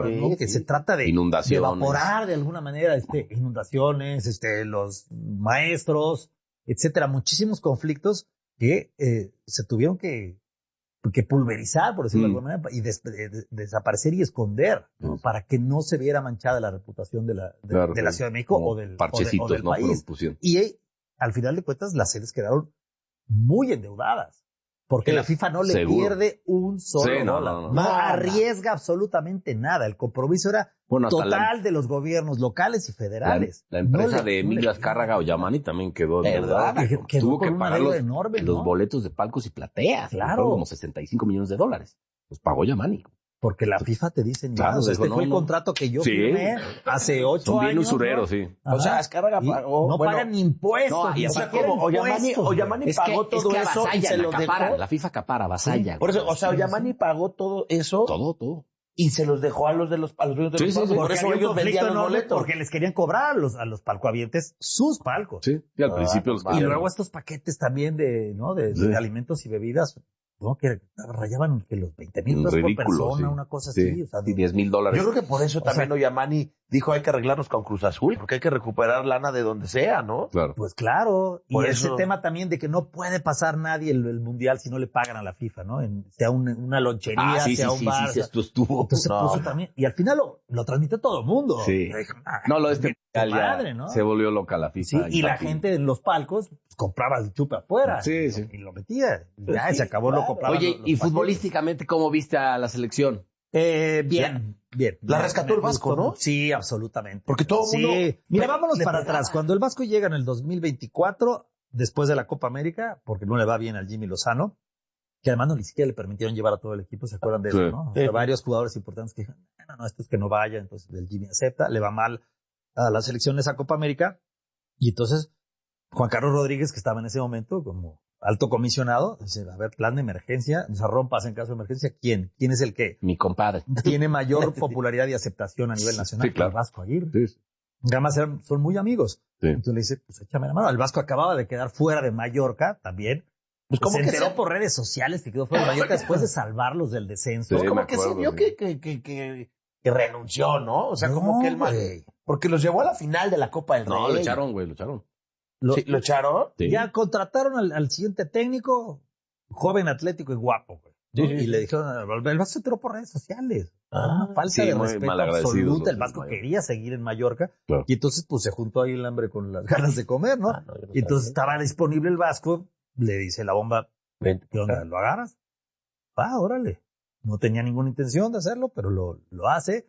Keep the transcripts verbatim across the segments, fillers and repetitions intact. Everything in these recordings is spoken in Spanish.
¿no? Sí, Que sí. se trata de, de Inundaciones. evaporar de alguna manera este, inundaciones, este, los maestros, etcétera. Muchísimos conflictos que eh, se tuvieron que, que pulverizar, por decirlo Mm. de alguna manera, y des- de- de- desaparecer y esconder, ¿no? Sí. Para que no se viera manchada la reputación de la, de, Claro, de la sí. Ciudad de México Como o del, o de- parchecitos, o del ¿no? Pero país. pusieron. Y eh, al final de cuentas, las sedes quedaron muy endeudadas. Porque Sí, la FIFA no le seguro. pierde un solo Sí, no, dólar. no, No, no. Nada. arriesga absolutamente nada. El compromiso era Bueno, hasta total la, de los gobiernos locales y la, federales. la empresa No le- de no le Emilio pierde Azcárraga nada. Oyamani también quedó ¿Verdad? endeudada. Que- cabrón. quedó Tuvo con que una pagar deuda los, enorme, los ¿no? boletos de palcos y plateas. que Claro. Fueron como sesenta y cinco millones de dólares. Los pagó Oyamani. Porque la FIFA te dice, Claro, claro, o sea, dijo, este no, fue el no. contrato que yo Sí. firmé hace ocho Son bien años. usureros, ¿no? sí. Ajá. O sea, Azcárraga Y pagó, no bueno, pagan ni impuestos. no, y ni O sea, siquiera como Oyamani, impuestos, güey. Oyamani Es que, pagó es todo que eso y avasallan, se los acapara, dejó. la FIFA acapara, avasalla. Por eso, o sea, Sí, Oyamani sí. pagó todo eso Todo, todo. y se los dejó a los de los, a los dueños de Sí, los sí, palcos. sí. Por Porque eso había un ellos conflicto vendían los enorme boletos. porque les querían cobrar a los, a los palcoavientes sus palcos. Sí, y al Ah, principio los vale. Y querían. luego estos paquetes también de, ¿no? De, Sí. de alimentos y bebidas, ¿no? Que rayaban que los veinte mil pesos por Ridículo, persona, sí. una cosa Sí, así. O sea, y diez mil dólares. Yo creo que por eso O también sea- Oyamani dijo hay que arreglarnos con Cruz Azul, porque hay que recuperar lana de donde sea, ¿no? Claro. pues claro. Y Por ese eso- tema también de que no puede pasar nadie el, el mundial si no le pagan a la FIFA, ¿no? En- sea un- una lonchería, Ah, sí, sí, sea un sí, bar. sí, o sea, esto estuvo. entonces se No. puso también. Y al final lo, lo transmitió todo el mundo. Sí. Yo dije, ah, No, lo de este tu mundial ya madre, ¿no? se volvió loca la Sí, FIFA. y la infantil. gente en los palcos pues, compraba el chupe afuera. Sí, y, lo- sí. y lo metía. Y Pues ya sí, se acabó, claro. lo compraban. Oye, los- los y paquetes. futbolísticamente, ¿cómo viste a la selección? Eh, bien, bien. La Me- rescató me el Vasco, gustó ¿no? mucho. Sí, absolutamente. Porque todo el Sí. mundo Mira, le- vámonos le para pegaba. atrás. Cuando el Vasco llega en el dos mil veinticuatro, después de la Copa América, porque no le va bien al Jimmy Lozano, que además no ni siquiera le permitieron llevar a todo el equipo, ¿se acuerdan de Sí. eso, no? O Sí. sea, varios jugadores importantes que dijeron, no, no, esto es que no vaya, entonces el Jimmy acepta, le va mal a la selección de esa Copa América, y entonces Juan Carlos Rodríguez, que estaba en ese momento como alto comisionado, dice, a ver, plan de emergencia, o sea, rompas en caso de emergencia, ¿quién? ¿Quién es el que Mi compadre. tiene mayor popularidad y aceptación a nivel nacional? Sí, claro. El Vasco Aguirre. Sí, sí. Además eran- son muy amigos. Sí. Entonces le dice, pues échame la mano. El Vasco acababa de quedar fuera de Mallorca también. Pues como se que enteró se- por redes sociales que quedó fuera de Mallorca después de salvarlos del descenso. Pues Sí, como me que acuerdo, se vio sí. que, que, que, que, que renunció, ¿no? O sea, No, como que el man, güey. porque los llevó a la final de la Copa del No, Rey. lo echaron, güey, lo echaron. Lo- Sí, ¿lo echaron? Sí. Ya contrataron al, al siguiente técnico, joven, atlético y guapo, güey, ¿no? Sí, sí, Y sí. le dijeron, el Vasco se enteró por redes sociales. Ah, Una falta sí, de muy respeto malagradecidos absoluta. los El Vasco de Mallorca. quería seguir en Mallorca. Claro. Y entonces, pues, se juntó ahí el hambre con las ganas de comer, ¿no? Ah, no, yo no y entonces sabía. estaba disponible el Vasco, le dice la bomba, Vente. ¿qué onda? ¿Lo agarras? Ah, órale. No tenía ninguna intención de hacerlo, pero lo, lo hace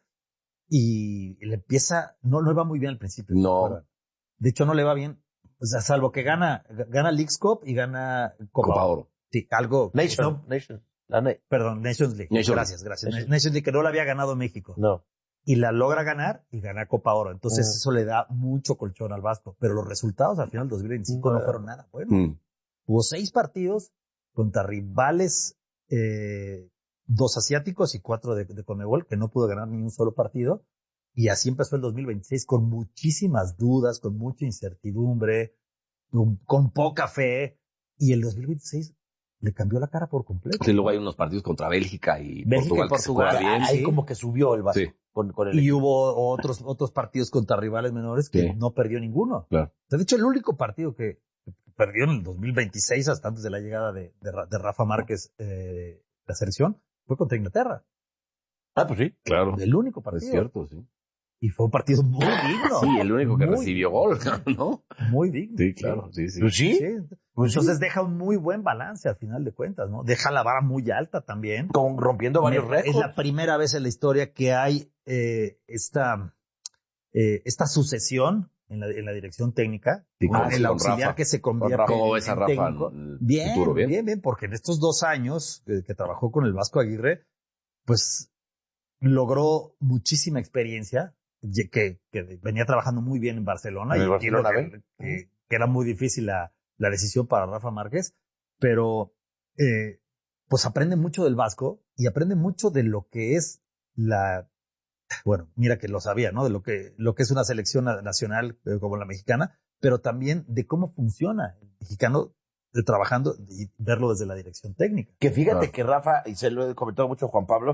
y le empieza, no, no le va muy bien al principio. No. ¿se acuerdan? De hecho, no le va bien, o sea, salvo que gana, gana Leagues Cup y gana Copa, Copa Oro. Oro. Sí, algo. Nation, no, Nation. La na- perdón, Nations League. Nations gracias, gracias. Nations. Nations League que no la había ganado México. no. Y la logra ganar y gana Copa Oro. Entonces Mm. eso le da mucho colchón al Vasco. Pero los resultados al final del dos mil veinticinco no Bueno. fueron nada buenos. Mm. Hubo seis partidos contra rivales, eh, dos asiáticos y cuatro de, de Conmebol, que no pudo ganar ni un solo partido. Y así empezó el dos mil veintiséis con muchísimas dudas, con mucha incertidumbre, con, con poca fe. Y el dos mil veintiséis le cambió la cara por completo. Sí, luego hay unos partidos contra Bélgica y Bélgica y Portugal, que se Portugal. juega bien. Ahí sí. como que subió el Vasco Sí. con, con el Y hubo otros, otros partidos contra rivales menores que Sí. no perdió ninguno. Claro. De hecho, el único partido que perdió en el dos mil veintiséis, hasta antes de la llegada de, de, Ra- de Rafa Márquez, eh, la selección, fue contra Inglaterra. Ah, pues sí. Claro. El único Es partido. cierto, sí. Y fue un partido muy digno. Sí, el único que Muy- recibió gol, ¿no? Muy digno. Sí, claro, sí, sí. Pues sí. Sí. Pues Entonces sí. deja un muy buen balance al final de cuentas, ¿no? Deja la vara muy alta también. Con, rompiendo varios Es récords. la primera vez en la historia que hay eh, esta, eh, esta sucesión en la, en la dirección técnica. Sí, con con- el con auxiliar Rafa. que se convierte Rafa. ¿Cómo en, ves a en Rafa técnico. en el Bien, futuro? bien, Bien. bien, porque en estos dos años que, que trabajó con el Vasco Aguirre, pues logró muchísima experiencia, ye- que, que venía trabajando muy bien en Barcelona. En el y entiendo Barcelona, que, que- que era muy difícil la, la decisión para Rafa Márquez, pero eh, pues aprende mucho del Vasco y aprende mucho de lo que es la, bueno, mira que lo sabía, ¿no? De lo que, lo que es una selección na- nacional eh, como la mexicana, pero también de cómo funciona el mexicano de trabajando y verlo desde la dirección técnica. Que fíjate Claro. que Rafa, y se lo he comentado mucho a Juan Pablo,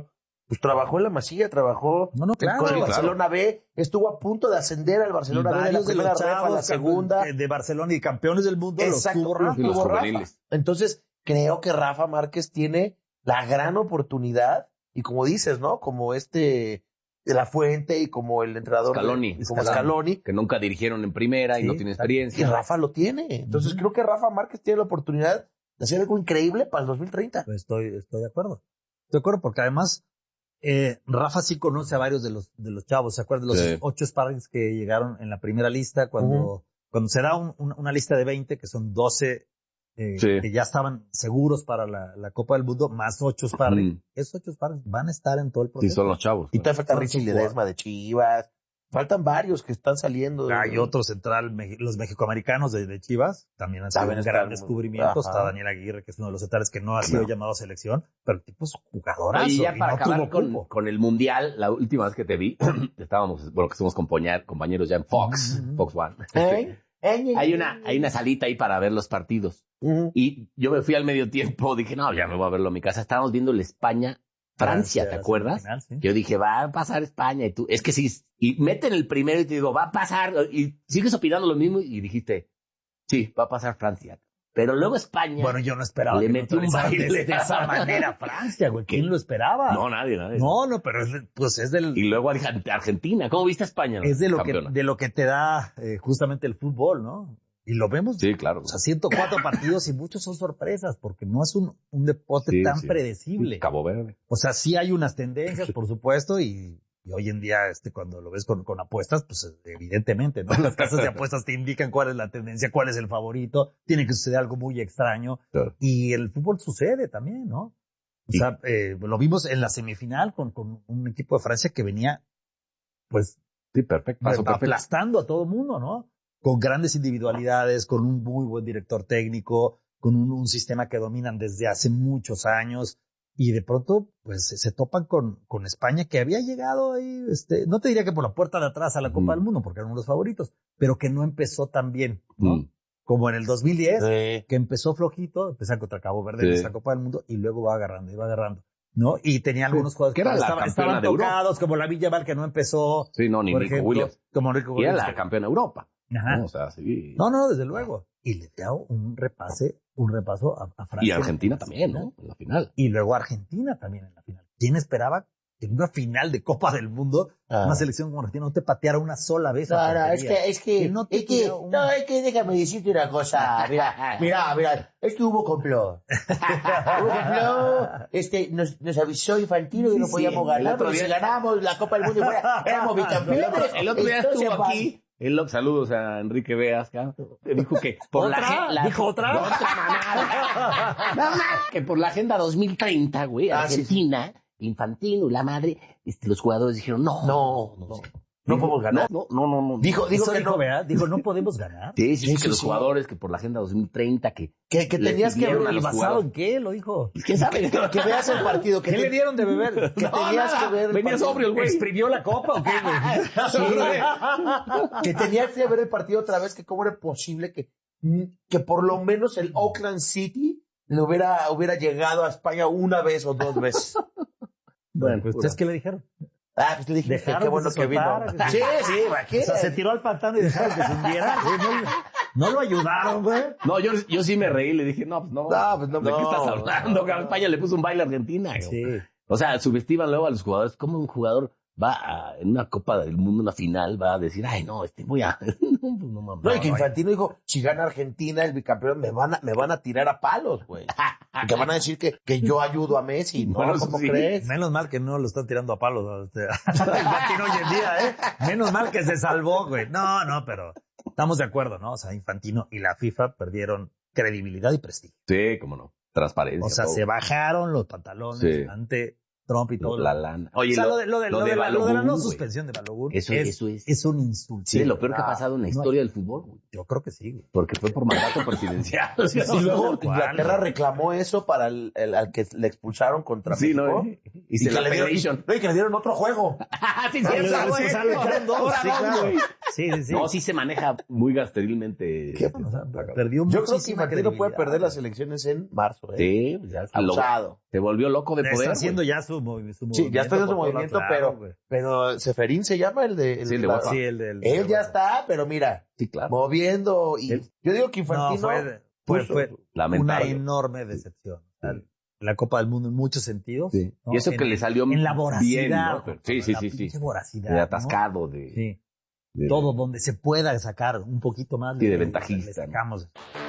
Pues trabajó en la Masía, trabajó No, no, claro, con el sí, Barcelona B, estuvo a punto de ascender al Y Barcelona B de la varios de primera los ref a la chavos segunda. de, de Barcelona y campeones del mundo Exacto, los tuvo los Rafa. Y los tuvo Rafa. juveniles. Entonces, creo que Rafa Márquez tiene la gran oportunidad, y como dices, ¿no? Como este de La Fuente y como el entrenador de- Scaloni. y como Scaloni, Que nunca dirigieron en primera y Sí, no tiene exacto. y experiencia. Rafa lo tiene. Entonces, Ujú. creo que Rafa Márquez tiene la oportunidad de hacer algo increíble para el dos mil treinta. Pues estoy, estoy de acuerdo. Estoy de acuerdo porque además eh, Rafa sí conoce a varios de los de los chavos. ¿Se acuerdan de los Sí. ocho sparrings que llegaron en la primera lista? Cuando, Ujú. cuando se da un- un- una lista de veinte, que son doce eh, Sí. que ya estaban seguros para la, la Copa del Mundo, más ocho sparrings. Mm. Esos ocho sparrings van a estar en todo el Sí, proceso. son los chavos. Y pues. todavía falta Son Richie sus Ledesma de Chivas. Faltan varios que están saliendo. Hay otro central, me- los mexicoamericanos de, de Chivas, también han sido También un gran están- descubrimiento. ajá. Está Daniel Aguirre, que es uno de los centrales que no ha Claro. sido llamado a selección, pero el tipo es jugadorazo. Y ya y para no acabar tuvo con, cupo. con el Mundial, la última vez que te vi, estábamos, bueno, que somos compañer- compañeros ya en Fox, Ujú. Fox One. ¿Eh? Hay una, hay una salita ahí para ver los partidos. Ujú. Y yo me fui al medio tiempo, dije, no, ya me voy a verlo a mi casa. Estábamos viendo el España-Francia, ¿te la acuerdas? semifinal, sí. Yo dije, va a pasar España. Y tú, es que sí, y meten el primero y te digo, va a pasar. Y sigues opinando lo mismo y dijiste, sí, va a pasar Francia. Pero luego España. Bueno, yo no esperaba Le que metió un neutralizaran baile. de, de esa manera a Francia, güey. ¿Quién lo esperaba? No, nadie, nadie. no, no, pero es, de- pues es del, Y luego Argen- Argentina. ¿Cómo viste a España? es de lo que, campeona? de lo que te da eh, justamente el fútbol, ¿no? Y lo vemos. Sí, claro. O sea, ciento cuatro partidos y muchos son sorpresas, porque no es un, un deporte Sí, tan sí. predecible. Cabo Verde. O sea, sí hay unas tendencias, por supuesto, y, y hoy en día, este, cuando lo ves con, con apuestas, pues evidentemente, ¿no? Las casas de apuestas te indican cuál es la tendencia, cuál es el favorito, tiene que suceder algo muy extraño, Claro. y el fútbol sucede también, ¿no? O Sí. sea, eh, lo vimos en la semifinal con, con un equipo de Francia que venía, pues, Sí, perfecto. Paso perfecto. aplastando a todo el mundo, ¿no? Con grandes individualidades, con un muy buen director técnico, con un, un sistema que dominan desde hace muchos años, y de pronto, pues, se, se topan con, con España, que había llegado ahí, este, no te diría que por la puerta de atrás a la Copa Ujú. del Mundo, porque eran uno de los favoritos, pero que no empezó tan bien, ¿no? Mm. Como en el dos mil diez, Sí. que empezó flojito, empezó contra Cabo Verde en Sí. esa Copa del Mundo, y luego va agarrando, y va agarrando, ¿no? Y tenía algunos jugadores que era la estaban, campeona estaban de Europa. tocados, como la Villaval, que no empezó, Sí, no, ni por Nico ejemplo, Williams. como Nico Y era Williams. la campeona de Europa. Ajá. ¿no? O sea, sí. No, no, desde luego. Y le da un repase, un repaso a, a Francia. Y Argentina en la también, final. ¿no? En la final. Y luego Argentina también en la final. ¿Quién esperaba que en una final de Copa del Mundo Ah. una selección como Argentina no te pateara una sola vez? a No, no, es portería? que, es que, Que no te es que, tira un- no, es que déjame decirte una cosa, mira, mira, mira, es que hubo complot. Hubo complot, este, nos, nos avisó Infantino que Sí, no sí, podíamos el ganar, otro pero día- si ganábamos la Copa del Mundo, fuera, éramos bicampeones. El otro día Entonces, estuvo va- aquí. El, saludos a Enrique Veas, cabrón. Que dijo que por la, ¿Otra? gen- la- ¿Dijo otra? mamada. No, no, que por la agenda dos mil treinta, güey, Ah, sí, Argentina, Infantino, la madre, este, los jugadores dijeron, no, No, no, no, no podemos ganar. No, no, no, no. Dijo, dijo Eso que dijo, no, ¿verdad? Dijo, no podemos ganar. Sí, sí, sí, Eso que los sí. jugadores, que por la agenda dos mil treinta, que, que, que le tenías que pidieron ver, a los ¿Basado jugadores. en qué? Lo dijo. Pues, ¿quién sabe? que veas el partido, que ¿Qué te- le dieron de beber? que No, tenías nada. que ver el Venía partido. sobrio el güey. ¿Exprimió la copa o qué, güey? Sí. Que tenías que ver el partido otra vez, que cómo era posible que, que por lo menos el Oakland City le hubiera, hubiera llegado a España una vez o dos veces. Bueno, pues, pura. ¿ustedes qué le dijeron? Ah, pues te dije, Dejaron qué que bueno se que vino. soltara, que se- Sí, sí, O imagínate. sea, se tiró al pantano y dejaron que se hundiera. Sí, no, no lo ayudaron, güey. No, yo, yo sí me reí, le dije, no, pues no. No, pues no, ¿De qué no, estás hablando? no. Que a España le puso un baile a Argentina. güey. Sí. O sea, subestiman luego a los jugadores. ¿Cómo un jugador va a, en una Copa del Mundo, una final, va a decir, ay, no, este voy a... no, pues no mames. No, y que Infantino dijo, si gana Argentina, el bicampeón, me van a, me van a tirar a palos, güey. Que van a decir que, que yo ayudo a Messi. No, Bueno, eso ¿cómo sí. crees? Menos mal que no lo están tirando a palos. ¿no? Este, el Infantino hoy en día, ¿eh? Menos mal que se salvó, güey. No, no, pero estamos de acuerdo, ¿no? O sea, Infantino y la FIFA perdieron credibilidad y prestigio. Sí, cómo no. Transparencia. O sea, todo. se bajaron los pantalones Sí. ante Trump y todo. La lana. Oye, o sea, lo, de, lo, de, lo, de la, lo de la no Balogun, güey. suspensión de Balogun Eso- es, eso es- es un insulto. Sí, lo peor que ha Ah, pasado en la no, historia del fútbol, güey. Yo creo que sí, güey. Porque fue por mandato presidencial. Sí, No, y luego no, ¿cuál? Inglaterra reclamó eso para el, el- al que le expulsaron contra Sí, México. ¿no? Y, Y se que la le dieron, Federation. no, y que le dieron otro juego. sí, Ah, cierto, le- güey. se sale, eran dos, Ahora sí, dos, claro. güey. Sí, sí, sí. No, sí se maneja muy gasterilmente. ¿Qué? O sea, perdió Yo creo que muchísima Infantino puede credibilidad. perder las elecciones en marzo, ¿eh? Sí, pues ya se, lo- Abusado. se volvió loco de Está poder. haciendo güey. ya su, movi- su movimiento. Sí, ya está haciendo su por todos movimiento, lados, claro, pero, güey. pero Seferín se llama el de... Sí, el de la- WhatsApp. Sí, el del... Él ya está, pero mira, Sí, claro. moviendo y... Él- Yo digo que No, Infantino... fue, fue, puso- fue una Lamentable. enorme decepción. O sea, Sí. La Copa del Mundo en muchos sentidos. Sí. ¿no? Y eso en, que le salió en la bien, voracidad. ¿no? Sí, sí, la sí, sí. pinche voracidad. De ¿no? atascado, de, Sí. de- Todo donde se pueda sacar un poquito más. Sí, de le- ventajista, le sacamos.